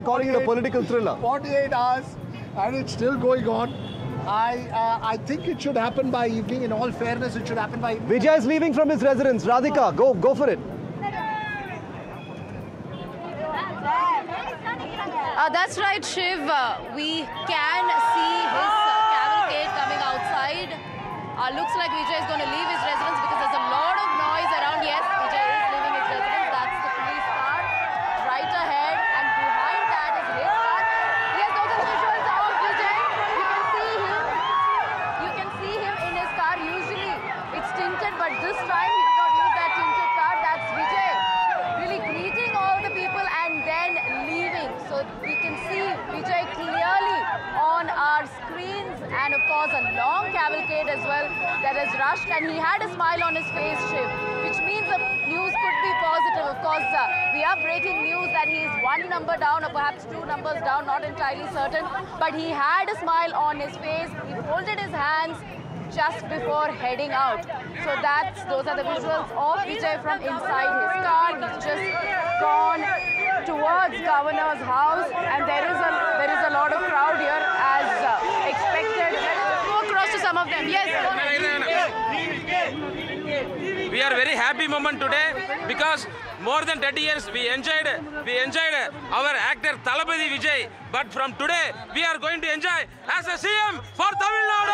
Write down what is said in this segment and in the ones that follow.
Calling it a political thriller. 48 hours and it's still going on. I think it should happen by evening. In all fairness, it should happen by evening. Vijay is leaving from his residence. Radhika, go for it. That's right, Shiv. We can see his cavalcade coming outside. Looks like Vijay is going to leave his residence because there's a lot of noise around. Yes, Vijay is leaving his residence. That's the police car right ahead, and behind that is his car. Yes, those are the visuals of Vijay. You can see him in his car. Usually it's tinted, but this time he did not use that tinted car. That's Vijay really greeting all the people and then leaving. So we can see Vijay clearly on our screens, and of course a long cavalcade as well that has rushed, and he had a smile on his face, Shiv, which means the news could be positive. Of course, we are breaking news that he is 1 number down or perhaps 2 numbers down, not entirely certain, but he had a smile on his face. He folded his hands just before heading out. So those are the visuals of Vijay from inside his car. He's just gone towards Governor's house, and there is a lot of crowd here as expected. Go across to some of them. Yes. We are very happy moment today because more than 30 years we enjoyed our actor Thalapathy Vijay, but from today we are going to enjoy as a CM for Tamil Nadu.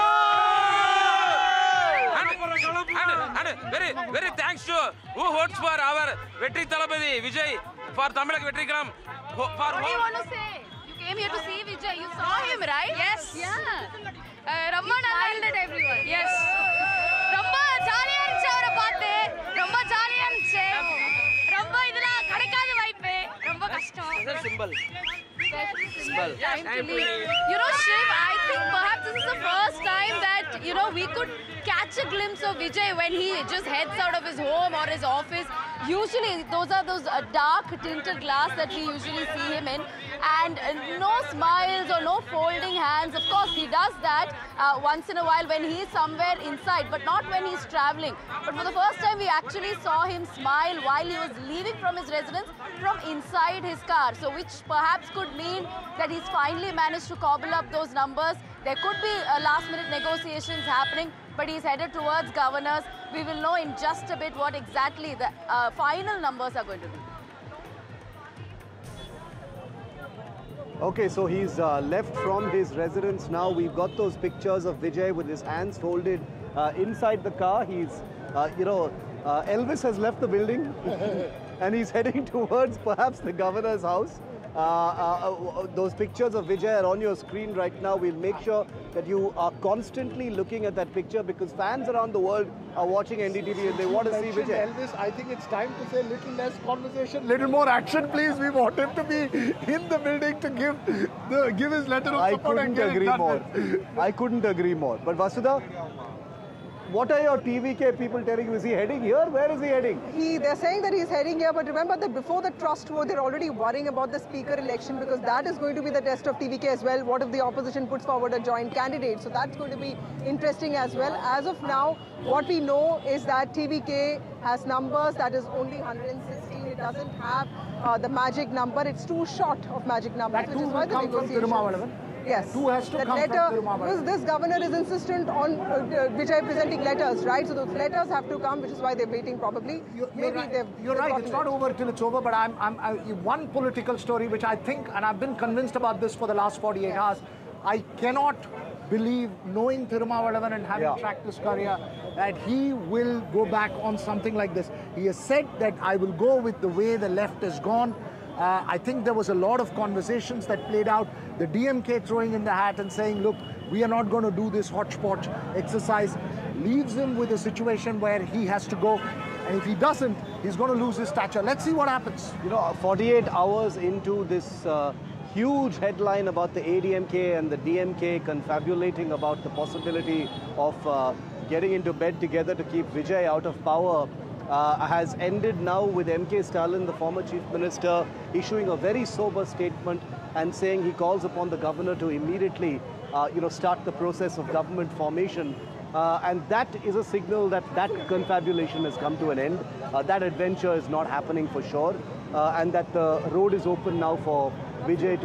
And very thanks to who votes for our Vetri Thalapathy Vijay for Tamil Vetri Gram. What do you want to say? You came here to see Vijay. You saw him, right? Yes. Yeah. Ramma smiled at everyone. Yes. Romba jolly irundhuchu avara paathu. Romba jolly irundhuchu. Romba idla kadikada vaipu. Romba kashtam. It's a symbol. Time to leave. You know, Shiv, I think perhaps this is the first time that, we could catch a glimpse of Vijay when he just heads out of his home or his office. Usually, those are those dark tinted glass that we usually see him in. And no smiles or no folding hands. Of course, he does that once in a while when he is somewhere inside, but not when he's traveling. But for the first time, we actually saw him smile while he was leaving from his residence from inside his car. So which perhaps could mean that he's finally managed to cobble up those numbers. There could be last-minute negotiations happening, but he's headed towards Governors. We will know in just a bit what exactly the final numbers are going to be. Okay, so he's left from his residence now. We've got those pictures of Vijay with his hands folded inside the car. He's, Elvis has left the building and he's heading towards perhaps the Governor's house. Those pictures of Vijay are on your screen right now. We'll make sure that you are constantly looking at that picture because fans around the world are watching NDTV and they want to see Vijay. Elvis, I think it's time to say little less conversation, little more action, please. We want him to be in the building to give his letter of support. I couldn't agree more. But Vasudha, what are your TVK people telling you? Is he heading here? Where is he heading? They're saying that he's heading here, but remember that before the trust vote, they're already worrying about the speaker election because that is going to be the test of TVK as well. What if the opposition puts forward a joint candidate? So that's going to be interesting as well. As of now, what we know is that TVK has numbers that is only 116. It doesn't have the magic number. It's too short of magic numbers, That which is why the negotiations. Yes. Two has to that come letter, from because this governor is insistent on Vijay presenting letters, right? So those letters have to come, which is why they're waiting probably. You're right. It's not over till it's over, but one political story which I think, and I've been convinced about this for the last 48 hours, I cannot believe, knowing Tirumavalavan and having tracked his career, that he will go back on something like this. He has said that I will go with the way the left has gone. I think there was a lot of conversations that played out. The DMK throwing in the hat and saying, look, we are not going to do this hodgepodge exercise, leaves him with a situation where he has to go. And if he doesn't, he's going to lose his stature. Let's see what happens. 48 hours into this huge headline about the ADMK and the DMK confabulating about the possibility of getting into bed together to keep Vijay out of power, has ended now with M.K. Stalin, the former Chief Minister, issuing a very sober statement and saying he calls upon the governor to immediately, start the process of government formation. And that is a signal that confabulation has come to an end. That adventure is not happening for sure, and that the road is open now for Vijay